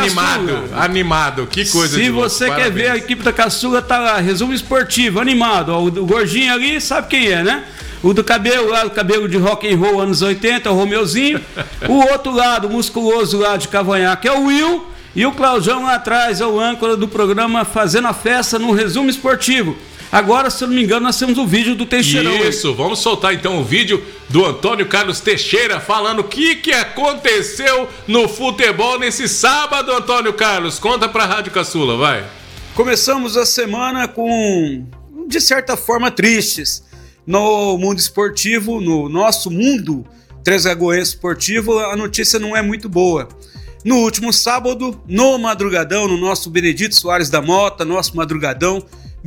Animado, que coisa Se de louco. você Parabéns. quer ver, a equipe da Caçula tá lá, resumo esportivo, animado. Ó, o gordinho ali, sabe quem é, né? O do cabelo lá, o cabelo de rock and roll anos 80, o Romeuzinho. O outro lado, o musculoso lá de cavanhaque é o Will. E o Claudião lá atrás é o âncora do programa Fazendo a Festa no Resumo Esportivo. Agora, se eu não me engano, nós temos o vídeo do Teixeirão. Isso, vamos soltar então o vídeo do Antônio Carlos Teixeira falando o que aconteceu no futebol nesse sábado, Antônio Carlos. Conta pra Rádio Caçula, vai. Começamos a semana com, de certa forma, tristes. No mundo esportivo, no nosso mundo Três Lagoense esportivo, a notícia não é muito boa. No último sábado, no madrugadão, no nosso Benedito Soares da Mota, nosso madrugadão,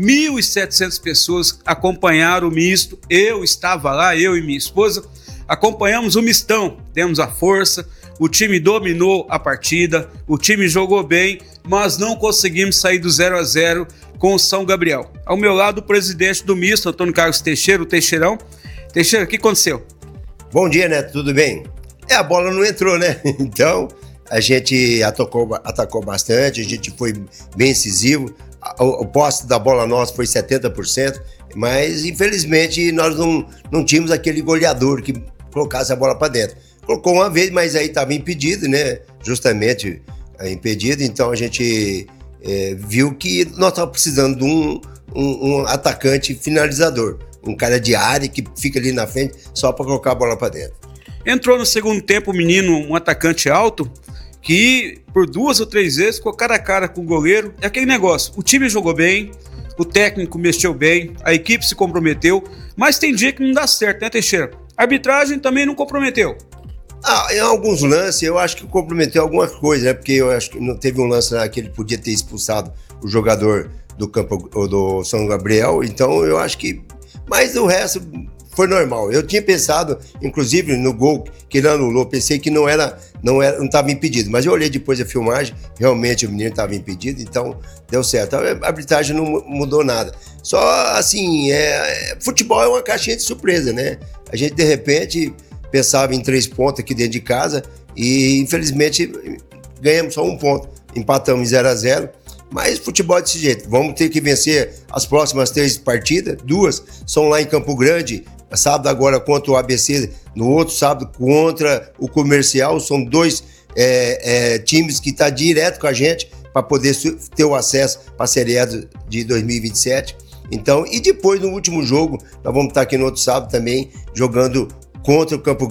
1.700 pessoas acompanharam o misto. Eu estava lá, eu e minha esposa, acompanhamos o mistão, demos a força, o time dominou a partida, o time jogou bem, mas não conseguimos sair do 0-0 com o São Gabriel. Ao meu lado, o presidente do misto, Antônio Carlos Teixeira, o Teixeirão. Teixeira, o que aconteceu? Bom dia, Neto, tudo bem? A bola não entrou, né? Então, a gente atacou bastante, a gente foi bem incisivo. O posse da bola nossa foi 70%, mas infelizmente nós não tínhamos aquele goleador que colocasse a bola para dentro. Colocou uma vez, mas aí estava impedido, né? Justamente impedido, então a gente viu que nós estávamos precisando de um atacante finalizador, um cara de área que fica ali na frente só para colocar a bola para dentro. Entrou no segundo tempo o menino, um atacante alto, que por 2 ou 3 vezes ficou cara a cara com o goleiro. É aquele negócio, o time jogou bem, o técnico mexeu bem, a equipe se comprometeu, mas tem dia que não dá certo, né, Teixeira? A arbitragem também não comprometeu. Em alguns lances eu acho que comprometeu alguma coisa, né? Porque eu acho que não teve um lance lá que ele podia ter expulsado o jogador do campo do São Gabriel, então eu acho que... Mas o resto foi normal. Eu tinha pensado, inclusive, no gol que ele anulou, pensei que não estava impedido, mas eu olhei depois a filmagem, realmente o menino estava impedido, então deu certo. A arbitragem não mudou nada. Só assim, futebol é uma caixinha de surpresa, né? A gente, de repente, pensava em 3 pontos aqui dentro de casa e, infelizmente, ganhamos só 1 ponto. Empatamos em 0-0. Mas futebol é desse jeito. Vamos ter que vencer as próximas 3 partidas. 2 são lá em Campo Grande. Sábado agora contra o ABC. No outro sábado contra o Comercial. São 2 times que estão direto com a gente para poder ter o acesso para a Série A de 2027. Então, e depois no último jogo, nós vamos estar aqui no outro sábado também jogando contra o Campo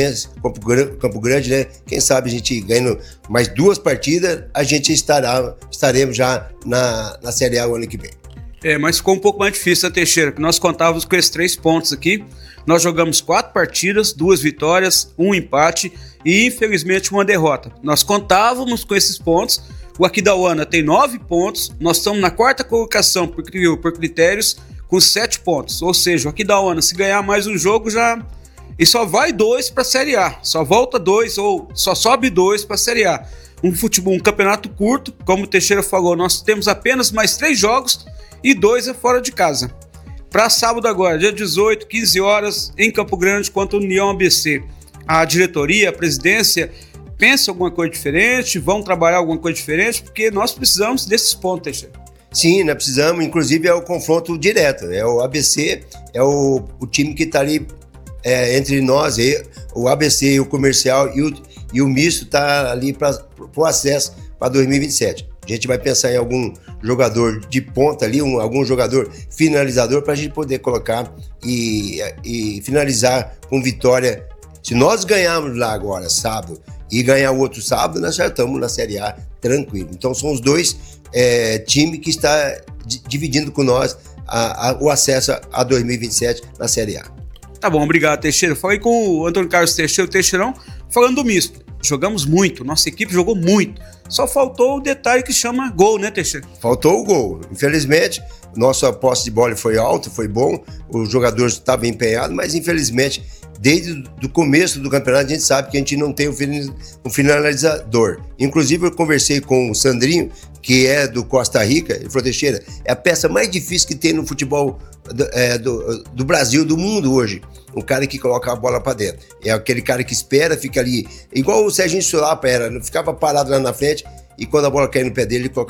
Grande, né? Quem sabe a gente ganhando mais 2 partidas, a gente estaremos já na Série A o ano que vem. Mas ficou um pouco mais difícil, né, Teixeira? Porque nós contávamos com esses 3 pontos aqui. Nós jogamos 4 partidas, 2 vitórias, 1 empate e, infelizmente, 1 derrota. Nós contávamos com esses pontos. O Aquidauana tem 9 pontos. Nós estamos na 4ª colocação por critérios com 7 pontos. Ou seja, o Aquidauana, se ganhar mais um jogo, já... E só vai 2 para a Série A, só volta 2 ou só sobe 2 para a Série A. Um campeonato curto, como o Teixeira falou, nós temos apenas mais 3 jogos e 2 é fora de casa. Para sábado agora, dia 18, 15 horas, em Campo Grande contra o União ABC. A diretoria, a presidência, pensa alguma coisa diferente, vão trabalhar alguma coisa diferente, porque nós precisamos desses pontos, Teixeira. Sim, nós precisamos, inclusive é o confronto direto, é o ABC, é o time que está ali entre nós, o ABC e o Comercial e o misto está ali para o acesso para 2027. A gente vai pensar em algum jogador de ponta ali, algum jogador finalizador para a gente poder colocar e finalizar com vitória. Se nós ganharmos lá agora, sábado, e ganhar o outro sábado, nós já estamos na Série A tranquilo. Então são os 2 times que estão dividindo com nós o acesso a 2027 na Série A. Tá bom, obrigado, Teixeira. Falei com o Antônio Carlos Teixeira, o Teixeirão, falando do misto. Jogamos muito, nossa equipe jogou muito. Só faltou o detalhe que chama gol, né, Teixeira? Faltou o gol. Infelizmente, nossa posse de bola foi alta, foi bom, os jogadores estavam empenhados, mas infelizmente, desde o começo do campeonato, a gente sabe que a gente não tem um finalizador. Inclusive, eu conversei com o Sandrinho, que é do Costa Rica, ele falou: Teixeira, é a peça mais difícil que tem no futebol do Brasil, do mundo hoje. Um cara que coloca a bola para dentro. É aquele cara que espera, fica ali, igual o Serginho Sulapa era, ficava parado lá na frente e quando a bola cai no pé dele, ele coloca